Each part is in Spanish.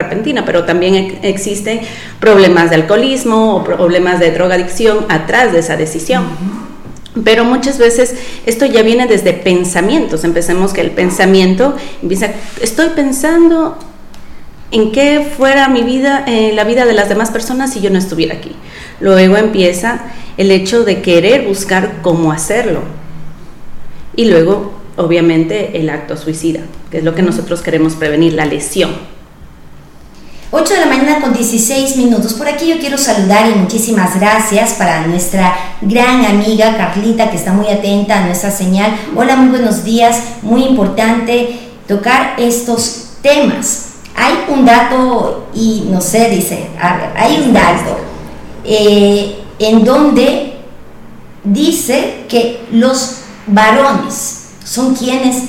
repentina, pero también existen problemas de alcoholismo o problemas de drogadicción atrás de esa decisión. Pero muchas veces esto ya viene desde pensamientos. Empecemos que el pensamiento empieza, estoy pensando en qué fuera mi vida, la vida de las demás personas si yo no estuviera aquí. Luego empieza el hecho de querer buscar cómo hacerlo. Y luego, obviamente, el acto suicida, que es lo que nosotros queremos prevenir, la lesión. 8 de la mañana con 16 minutos. Por aquí yo quiero saludar y muchísimas gracias para nuestra gran amiga Carlita, que está muy atenta a nuestra señal. Hola, muy buenos días. Muy importante tocar estos temas. Hay un dato, y no sé, dice, a ver, hay un dato en donde dice que los varones son quienes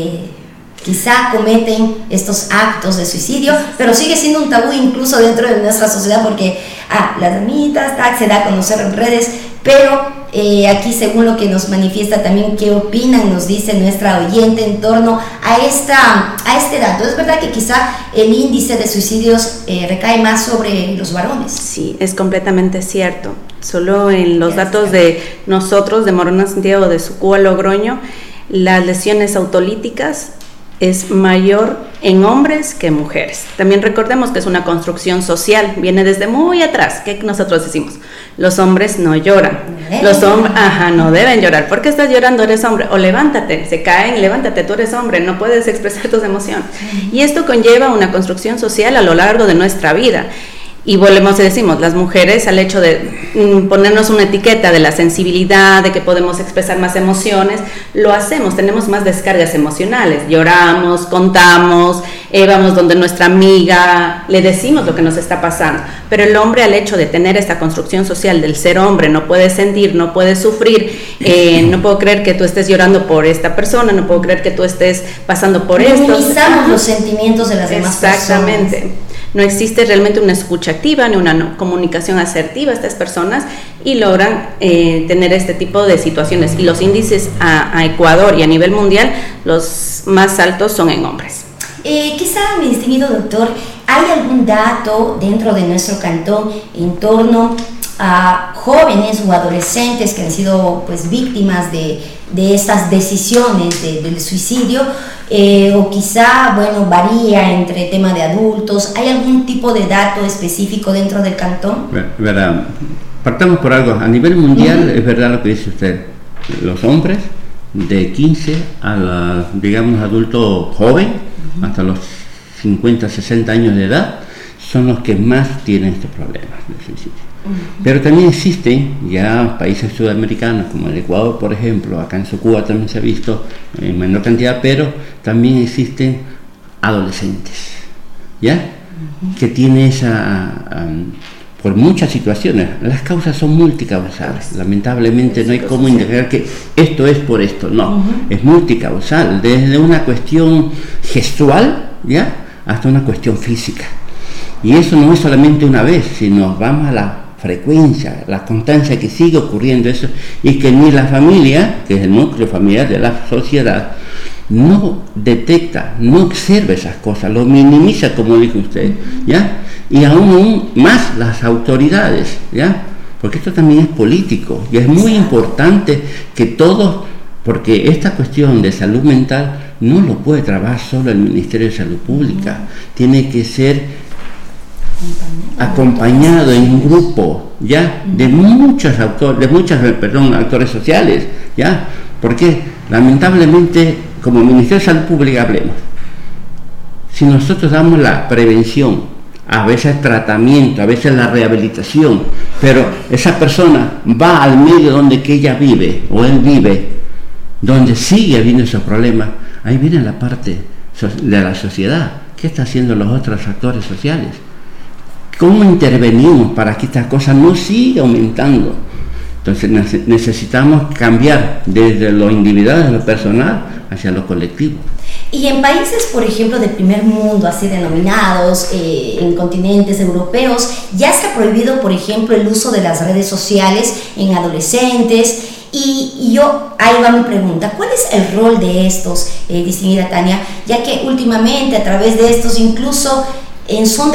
quizá cometen estos actos de suicidio, pero sigue siendo un tabú incluso dentro de nuestra sociedad porque las damitas, se da a conocer en redes, pero aquí según lo que nos manifiesta también qué opinan, nos dice nuestra oyente en torno a este dato. Es verdad que quizá el índice de suicidios recae más sobre los varones. Sí, es completamente cierto. Solo en los datos de nosotros, de Morona Santiago, de Sucúa, Logroño, las lesiones autolíticas es mayor en hombres que en mujeres. También recordemos que es una construcción social, viene desde muy atrás. ¿Qué nosotros decimos? Los hombres no lloran. Los hombres, no deben llorar. ¿Por qué estás llorando? Eres hombre. O levántate, se caen, levántate, tú eres hombre, no puedes expresar tus emociones. Y esto conlleva una construcción social a lo largo de nuestra vida. Y volvemos y decimos, las mujeres, al hecho de ponernos una etiqueta de la sensibilidad, de que podemos expresar más emociones, lo hacemos, tenemos más descargas emocionales, lloramos, contamos, vamos donde nuestra amiga, le decimos lo que nos está pasando. Pero el hombre, al hecho de tener esta construcción social del ser hombre, no puede sentir, no puede sufrir, no puedo creer que tú estés llorando por esta persona, no puedo creer que tú estés pasando por esto. Minimizamos los sentimientos de las demás personas. Exactamente. No existe realmente una escucha activa ni una comunicación asertiva a estas personas y logran tener este tipo de situaciones. Y los índices a Ecuador y a nivel mundial, los más altos son en hombres. Quizá, mi distinguido doctor, ¿hay algún dato dentro de nuestro cantón en torno a jóvenes o adolescentes que han sido pues víctimas de estas decisiones del suicidio? O quizá, varía entre tema de adultos. ¿Hay algún tipo de dato específico dentro del cantón? Verdad. Partamos por algo. A nivel mundial, es verdad lo que dice usted. Los hombres de 15 a digamos, adulto joven, hasta los 50, 60 años de edad, son los que más tienen estos problemas de suicidio. Pero también existen ya países sudamericanos como el Ecuador, por ejemplo, acá en Sucúa también se ha visto en menor cantidad, pero también existen adolescentes, ¿ya? Que tienen por muchas situaciones, las causas son multicausales, lamentablemente no hay cómo indicar que esto es por esto, no, es multicausal, desde una cuestión gestual, ¿ya? Hasta una cuestión física. Y eso no es solamente una vez, sino vamos a la frecuencia, la constancia que sigue ocurriendo eso, y que ni la familia, que es el núcleo familiar de la sociedad, no detecta, no observa esas cosas, lo minimiza, como dijo usted, ¿ya? Y aún más las autoridades, ¿ya? Porque esto también es político, y es muy importante que todos, porque esta cuestión de salud mental no lo puede trabajar solo el Ministerio de Salud Pública, tiene que ser acompañado en un grupo, ¿ya? De muchos actores sociales, ¿ya? Porque lamentablemente, como Ministerio de Salud Pública hablemos, si nosotros damos la prevención, a veces tratamiento, a veces la rehabilitación, pero esa persona va al medio donde que ella vive, o él vive, donde sigue habiendo esos problemas, ahí viene la parte de la sociedad. ¿Qué están haciendo los otros actores sociales? ¿Cómo intervenimos para que esta cosa no siga aumentando? Entonces necesitamos cambiar desde lo individual, de lo personal, hacia lo colectivo. Y en países, por ejemplo, del primer mundo, así denominados, en continentes europeos, ya está prohibido, por ejemplo, el uso de las redes sociales en adolescentes. Y ahí va mi pregunta, ¿cuál es el rol de estos, distinguida Tania? Ya que últimamente a través de estos incluso son